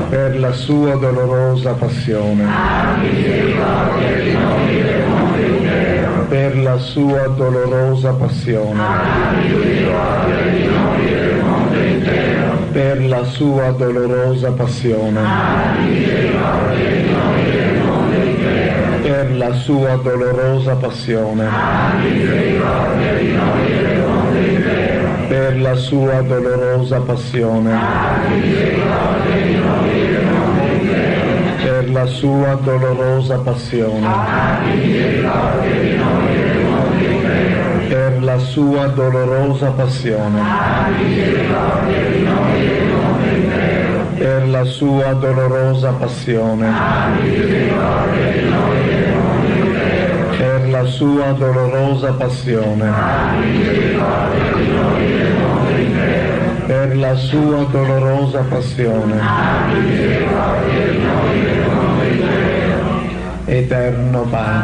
per la sua dolorosa passione, per la sua dolorosa passione, per la sua dolorosa passione, per la sua dolorosa passione, per la sua dolorosa passione, per la sua dolorosa passione, per la sua dolorosa passione, per la sua dolorosa passione, per la sua dolorosa passione, per la sua dolorosa passione. Eterno Padre,